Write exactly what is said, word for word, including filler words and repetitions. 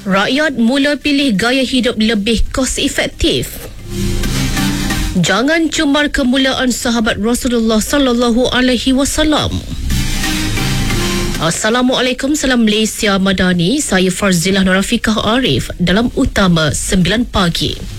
Rakyat mula pilih gaya hidup lebih kos efektif. Jangan cemar kemuliaan sahabat Rasulullah sallallahu alaihi wasallam. Assalamualaikum, salam Malaysia Madani. Saya Farzilah Nurafiqah Arif dalam Utama sembilan pagi.